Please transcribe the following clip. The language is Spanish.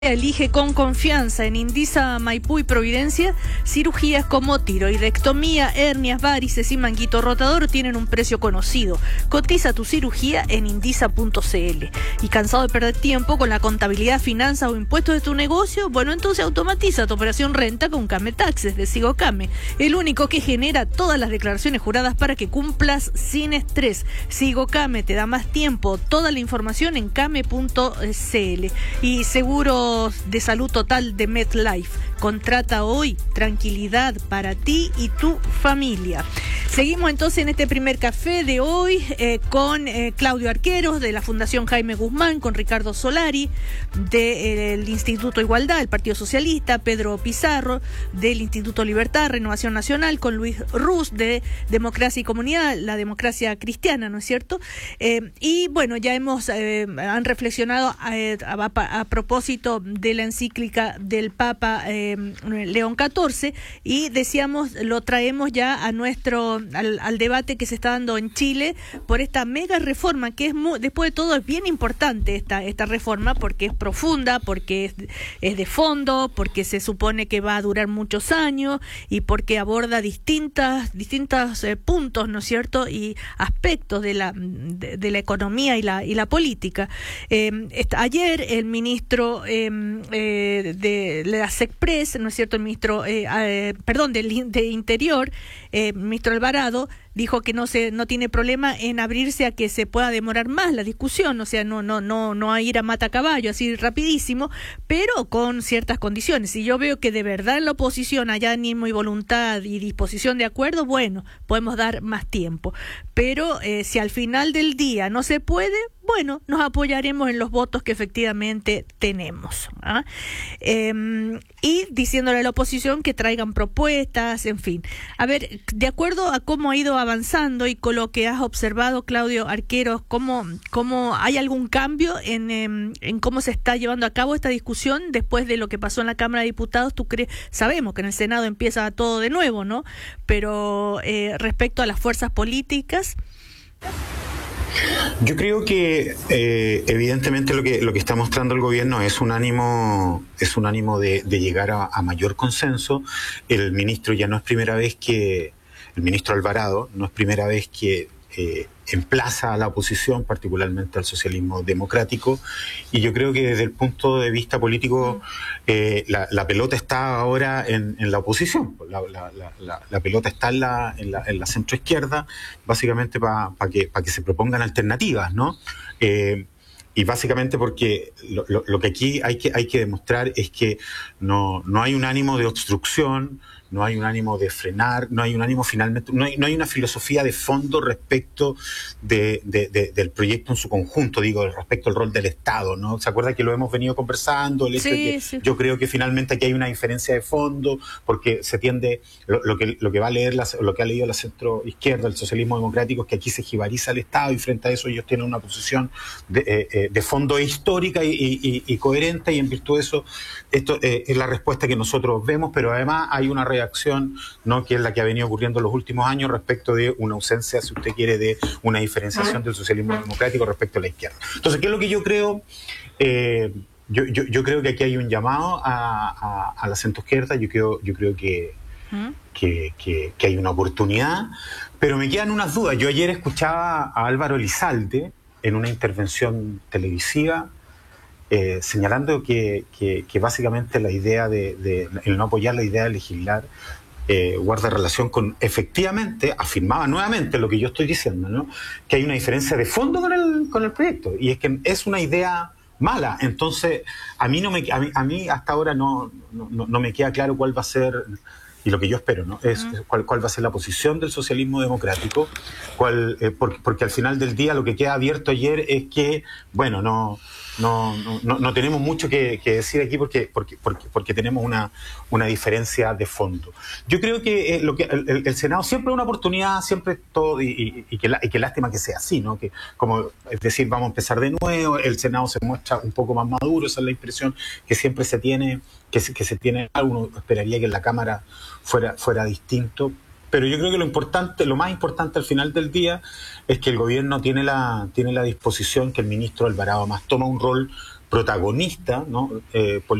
Elige con confianza en Indisa, Maipú y Providencia. Cirugías como tiroidectomía, hernias, varices y manguito rotador tienen un precio conocido. Cotiza tu cirugía en indisa.cl. ¿Y cansado de perder tiempo con la contabilidad, finanzas o impuestos de tu negocio? Bueno, entonces automatiza tu operación renta con Came Taxes de Sigocame, el único que genera todas las declaraciones juradas para que cumplas sin estrés. Sigocame te da más tiempo. Toda la información en came.cl. Y seguro de salud total de MetLife. Contrata hoy tranquilidad para ti y tu familia. Seguimos entonces en este primer café de hoy con Claudio Arqueros de la Fundación Jaime Guzmán, con Ricardo Solari del Instituto Igualdad, el Partido Socialista, Pedro Pizarro del Instituto Libertad, Renovación Nacional, con Luis Ruz de Democracia y Comunidad, la democracia cristiana, ¿no es cierto? Y bueno, ya han reflexionado a propósito de la encíclica del Papa León XIV, y decíamos, lo traemos ya a al debate que se está dando en Chile por esta mega reforma, que es después de todo es bien importante esta reforma, porque es profunda, porque es de fondo, porque se supone que va a durar muchos años y porque aborda distintos puntos, ¿no es cierto?, y aspectos de la economía y la política. Ayer el ministro de la SECPRES, ¿no es cierto?, el ministro de Interior, ministro Alvarado, dijo que no tiene problema en abrirse a que se pueda demorar más la discusión, o sea, no a ir a mata caballo así rapidísimo, pero con ciertas condiciones. Y yo veo que de verdad en la oposición hay ánimo y voluntad y disposición de acuerdo, bueno, podemos dar más tiempo. Pero si al final del día no se puede, bueno, nos apoyaremos en los votos que efectivamente tenemos. Y diciéndole a la oposición que traigan propuestas, en fin. A ver, de acuerdo a cómo ha ido avanzando y con lo que has observado, Claudio Arqueros, ¿cómo hay algún cambio en cómo se está llevando a cabo esta discusión después de lo que pasó en la Cámara de Diputados? ¿Tú crees? Sabemos que en el Senado empieza todo de nuevo, ¿no? Pero respecto a las fuerzas políticas. Yo creo que evidentemente lo que está mostrando el gobierno es un ánimo de llegar a mayor consenso. El ministro el ministro Alvarado no es primera vez que emplaza a la oposición, particularmente al socialismo democrático, y yo creo que desde el punto de vista político la pelota está ahora en la oposición. La pelota está en la centroizquierda, básicamente para que se propongan alternativas, ¿no? Y básicamente porque lo que aquí hay que demostrar es que no hay un ánimo de obstrucción, no hay un ánimo de frenar, no hay un ánimo finalmente, no hay una filosofía de fondo respecto del proyecto en su conjunto, respecto al rol del Estado, ¿no? ¿Se acuerda que lo hemos venido conversando? Sí. Yo creo que finalmente aquí hay una diferencia de fondo, porque se tiende, lo que va a leer, lo que ha leído la centroizquierda, el socialismo democrático, es que aquí se jibariza el Estado, y frente a eso ellos tienen una posición de fondo histórica y coherente, y en virtud de eso, esto es la respuesta que nosotros vemos, pero además hay una reacción, ¿no?, que es la que ha venido ocurriendo en los últimos años respecto de una ausencia, si usted quiere, de una diferenciación del socialismo democrático respecto a la izquierda. Entonces, ¿qué es lo que yo creo? Yo creo que aquí hay un llamado a la centroizquierda. Yo creo que hay una oportunidad, pero me quedan unas dudas. Yo ayer escuchaba a Álvaro Elizalde en una intervención televisiva señalando que básicamente la idea el no apoyar la idea de legislar guarda relación con, efectivamente, afirmaba nuevamente lo que yo estoy diciendo, ¿no?, que hay una diferencia de fondo con el proyecto, y es que es una idea mala. Entonces, a mí hasta ahora no me queda claro cuál va a ser, y lo que yo espero, ¿no?, es cuál va a ser la posición del socialismo democrático, porque al final del día lo que queda abierto ayer es que, bueno, no tenemos mucho que decir aquí porque tenemos una diferencia de fondo. Yo creo que el Senado siempre es una oportunidad, siempre todo, y que lástima que sea así, ¿no? Que, como es decir, vamos a empezar de nuevo, el Senado se muestra un poco más maduro, esa es la impresión que siempre se tiene, uno esperaría que en la Cámara fuera distinto. Pero yo creo que lo más importante al final del día es que el gobierno tiene la disposición, que el ministro Alvarado más toma un rol protagonista, ¿no?